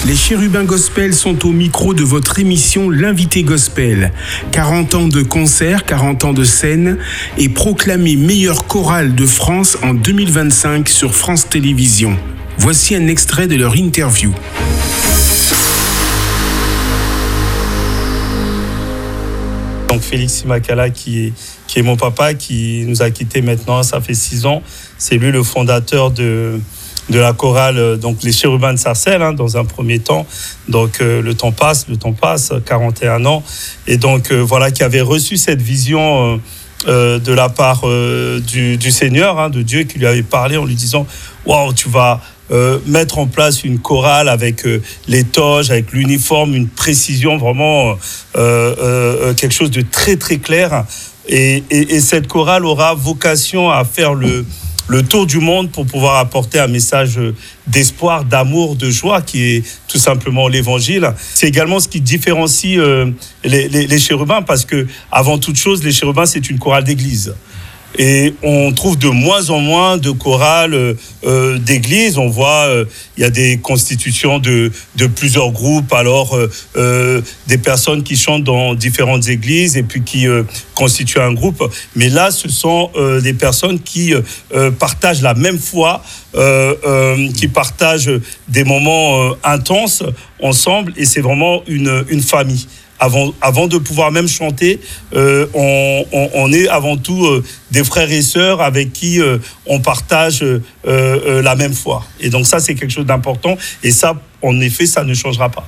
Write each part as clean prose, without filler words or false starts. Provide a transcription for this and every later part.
Les Chérubins Gospel sont au micro de votre émission L'Invité Gospel. 40 ans de concerts, 40 ans de scène et proclamé meilleure chorale de France en 2025 sur France Télévisions. Voici un extrait de leur interview. Donc Félix Simakala qui est mon papa, qui nous a quittés maintenant, ça fait 6 ans. C'est lui le fondateur de la chorale, donc les Chérubins de Sarcelles, dans un premier temps. Donc le temps passe, 41 ans. Et donc voilà, qui avait reçu cette vision de la part du Seigneur, de Dieu, qui lui avait parlé en lui disant « Waouh, tu vas mettre en place une chorale avec les toges, avec l'uniforme, une précision, vraiment quelque chose de très très clair. Et cette chorale aura vocation à faire le tour du monde pour pouvoir apporter un message d'espoir, d'amour, de joie qui est tout simplement l'évangile. C'est également ce qui différencie les chérubins, parce que avant toute chose, les chérubins, c'est une chorale d'église. Et on trouve de moins en moins de chorales d'église. On voit, il y a des constitutions de plusieurs groupes, alors des personnes qui chantent dans différentes églises et puis qui constituent un groupe. Mais là, ce sont des personnes qui partagent la même foi, qui partagent des moments intenses ensemble, et c'est vraiment une famille. Avant de pouvoir même chanter, on est avant tout des frères et sœurs avec qui on partage la même foi. Et donc ça, c'est quelque chose d'important. Et ça, en effet, ça ne changera pas.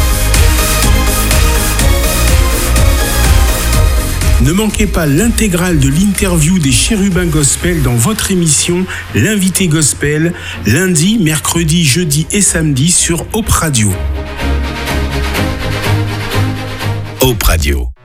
Ne manquez pas l'intégrale de l'interview des Chérubins Gospel dans votre émission L'Invité Gospel, lundi, mercredi, jeudi et samedi sur Hope Radio. Hope Radio.